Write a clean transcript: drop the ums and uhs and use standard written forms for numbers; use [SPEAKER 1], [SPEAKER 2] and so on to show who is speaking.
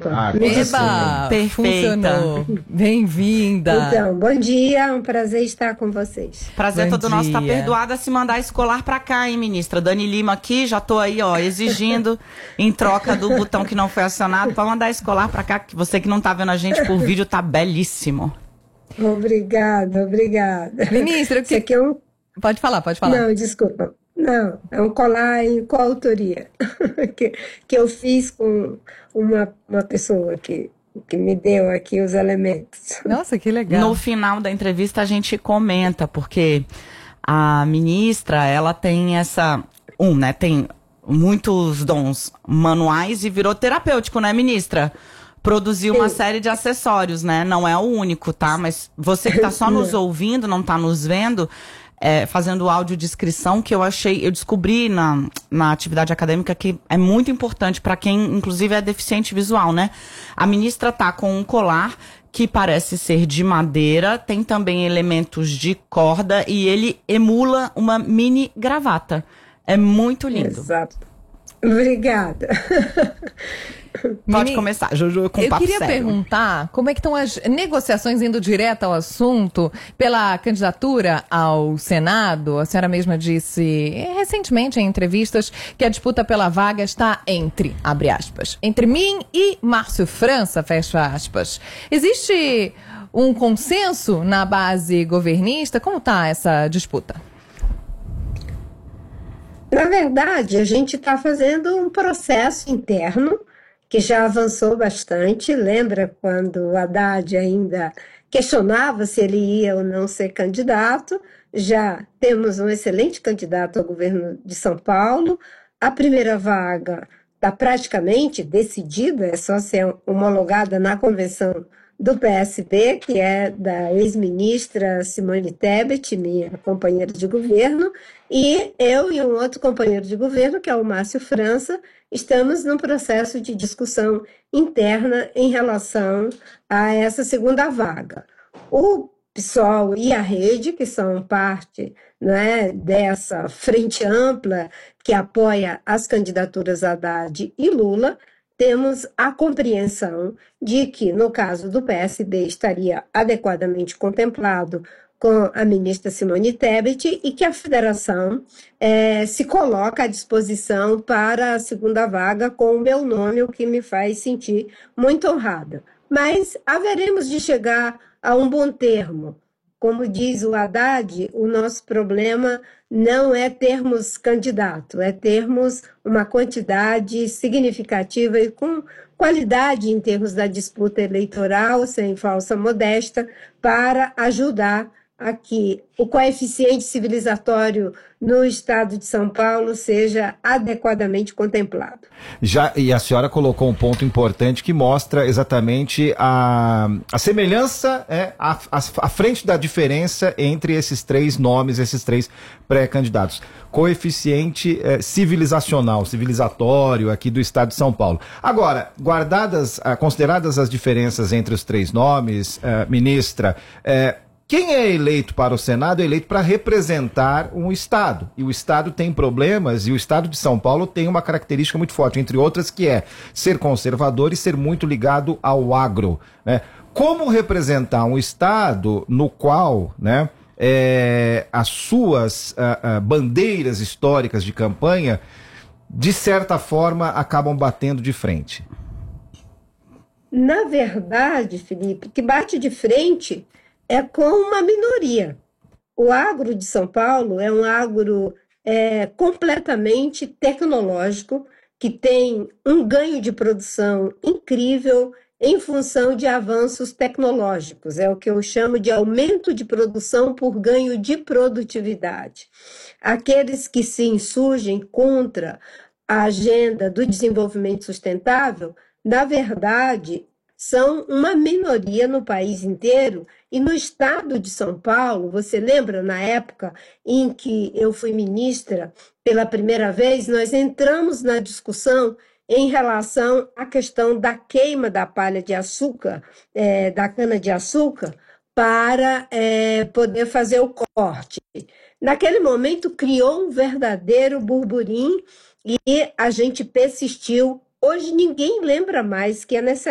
[SPEAKER 1] Opa,
[SPEAKER 2] Eba! Funcionou. Bem-vinda.
[SPEAKER 1] Então, bom dia, um prazer estar com vocês.
[SPEAKER 3] Prazer
[SPEAKER 2] Bom
[SPEAKER 3] todo nosso. Tá
[SPEAKER 2] dia.
[SPEAKER 3] perdoada se mandar escolar pra cá, hein, ministra? Dani Lima aqui, já tô aí, ó, exigindo em troca do botão que não foi acionado pra mandar escolar pra cá, que você que não tá vendo a gente por vídeo tá belíssimo.
[SPEAKER 1] Obrigada.
[SPEAKER 2] Ministra,
[SPEAKER 1] Isso aqui é um...
[SPEAKER 2] Pode falar.
[SPEAKER 1] Não, desculpa. Não, é um colar em coautoria que eu fiz com uma pessoa que me deu aqui os elementos.
[SPEAKER 2] Nossa, que legal.
[SPEAKER 3] No final da entrevista a gente comenta, porque a ministra, ela tem tem muitos dons manuais e virou terapêutico, né, ministra? Produziu uma série de acessórios, né? Não é o único, tá? Mas você que tá só nos ouvindo, não tá nos vendo, fazendo audiodescrição, que eu descobri na atividade acadêmica que é muito importante para quem, inclusive, é deficiente visual, né? A ministra tá com um colar que parece ser de madeira, tem também elementos de corda e ele emula uma mini gravata. É muito lindo.
[SPEAKER 1] Exato. Obrigada.
[SPEAKER 3] Pode começar, Juju, com papo sério.
[SPEAKER 2] Eu queria perguntar como é que estão as negociações indo direto ao assunto pela candidatura ao Senado. A senhora mesma disse recentemente em entrevistas que a disputa pela vaga está entre, abre aspas, entre mim e Márcio França, fecha aspas. Existe um consenso na base governista? Como está essa disputa?
[SPEAKER 1] Na verdade, a gente está fazendo um processo interno que já avançou bastante. Lembra quando o Haddad ainda questionava se ele ia ou não ser candidato? Já temos um excelente candidato ao governo de São Paulo. A primeira vaga está praticamente decidida, é só ser homologada na convenção do PSB, que é da ex-ministra Simone Tebet, minha companheira de governo, e eu e um outro companheiro de governo, que é o Márcio França, estamos num processo de discussão interna em relação a essa segunda vaga. O PSOL e a Rede, que são parte, né, dessa frente ampla que apoia as candidaturas Haddad e Lula, temos a compreensão de que, no caso do PSB, estaria adequadamente contemplado com a ministra Simone Tebet e que a federação se coloca à disposição para a segunda vaga com o meu nome, o que me faz sentir muito honrada. Mas haveremos de chegar a um bom termo. Como diz o Haddad, o nosso problema não é termos candidato, é termos uma quantidade significativa e com qualidade em termos da disputa eleitoral, sem falsa modéstia, para ajudar a que o coeficiente civilizatório no estado de São Paulo seja adequadamente contemplado.
[SPEAKER 4] E a senhora colocou um ponto importante que mostra exatamente a semelhança, a frente da diferença entre esses três nomes, esses três pré-candidatos. Coeficiente civilizatório aqui do estado de São Paulo. Agora, consideradas as diferenças entre os três nomes, ministra, quem é eleito para o Senado é eleito para representar um Estado. E o Estado tem problemas, e o Estado de São Paulo tem uma característica muito forte, entre outras, que é ser conservador e ser muito ligado ao agro, né? Como representar um Estado no qual, né, as suas bandeiras históricas de campanha, de certa forma, acabam batendo de frente?
[SPEAKER 1] Na verdade, Felipe, que bate de frente é com uma minoria. O agro de São Paulo é um agro completamente tecnológico, que tem um ganho de produção incrível em função de avanços tecnológicos. É o que eu chamo de aumento de produção por ganho de produtividade. Aqueles que se insurgem contra a agenda do desenvolvimento sustentável, na verdade, são uma minoria no país inteiro. E no estado de São Paulo, você lembra, na época em que eu fui ministra pela primeira vez, nós entramos na discussão em relação à questão da queima da palha de açúcar, da cana-de-açúcar, para poder fazer o corte. Naquele momento, criou um verdadeiro burburinho e a gente persistiu. Hoje ninguém lembra mais que é necessário